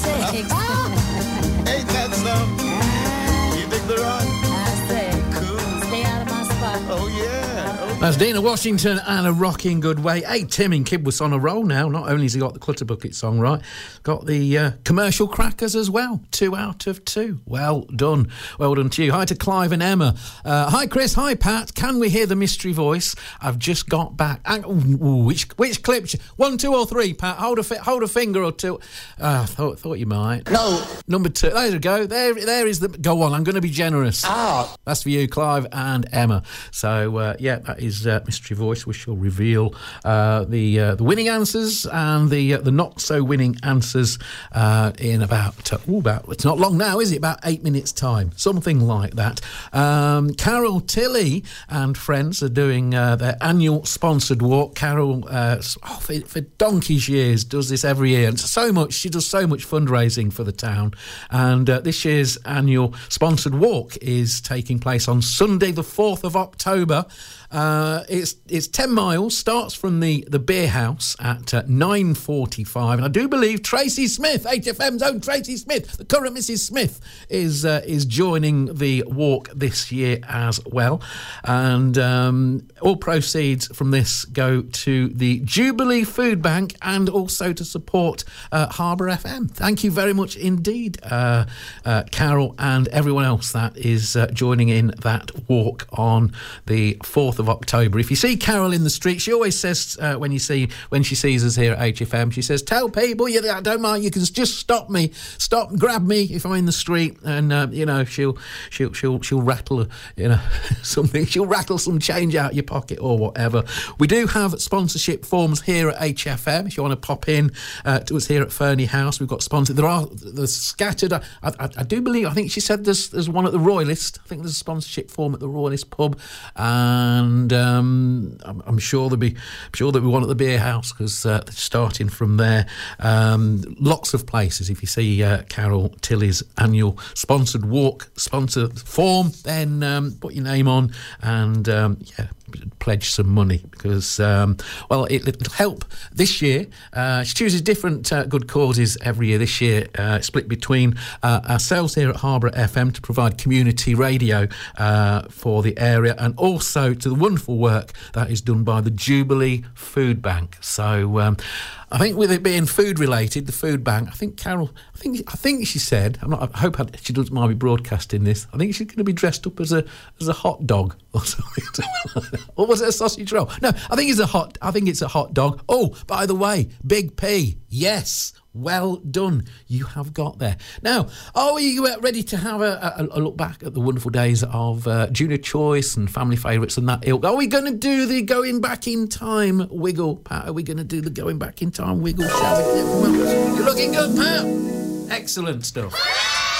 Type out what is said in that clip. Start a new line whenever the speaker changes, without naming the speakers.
6.
Ain't that some? You think they're on?
I say,
Cool.
stay out of my spot.
Oh, yeah.
That's Dina Washington and A Rocking Good Way. Hey, Tim in Kidworth's on a roll now. Not only has he got the Clutter Bucket song right, got the commercial crackers as well. 2 out of 2. Well done. Well done to you. Hi to Clive and Emma. Hi, Chris. Hi, Pat. Can we hear the mystery voice? I've just got back. Which clip? 1, 2 or 3, Pat? Hold a finger or two. Thought you might.
No.
Number 2. There you go. There is the... Go on, I'm going to be generous.
Ah.
That's for you, Clive and Emma. So, yeah, that is Mystery Voice. We shall reveal the winning answers and the not-so-winning answers in about... it's not long now, is it? About 8 minutes' time. Something like that. Carol Tilley and friends are doing their annual sponsored walk. Carol, for donkey's years, does this every year. And she does so much fundraising for the town. And this year's annual sponsored walk is taking place on Sunday, the 4th of October. It's 10 miles, starts from the beer house at 9:45, and I do believe Tracy Smith, HFM's own Tracy Smith, the current Mrs. Smith, is joining the walk this year as well. And all proceeds from this go to the Jubilee Food Bank and also to support Harbour FM. Thank you very much indeed, Carol and everyone else that is joining in that walk on the 4th of October. If you see Carol in the street, she always says when she sees us here at HFM, she says, "Tell people, I don't mind. You can just stop and grab me if I'm in the street." And she'll rattle something. She'll rattle some change out your pocket or whatever. We do have sponsorship forms here at HFM. If you want to pop in to us here at Fernie House, we've got sponsored. There's scattered. I do believe. I think she said there's one at the Royalist. I think there's a sponsorship form at the Royalist pub, and I'm sure there'll be one at the beer house because starting from there, lots of places. If you see Carol Tilley's annual sponsored walk sponsor form, then put your name on and pledge some money because it'll help this year. She chooses different good causes every year. This year split between ourselves here at Harbour FM to provide community radio for the area, and also to the wonderful work that is done by the Jubilee Food Bank. So I think with it being food related, the food bank, I think Carol, I think she said, I hope she doesn't mind me broadcasting this, I think she's going to be dressed up as a hot dog or something. Or was it a sausage roll? No, I think it's a hot dog. Oh, by the way, Big P, yes. Well done. You have got there. Now, are you ready to have a look back at the wonderful days of Junior Choice and Family Favourites and that ilk? Are we going to do the going back in time wiggle, Pat? Are we going to do the going back in time wiggle, shall we? You're looking good, Pat. Excellent stuff.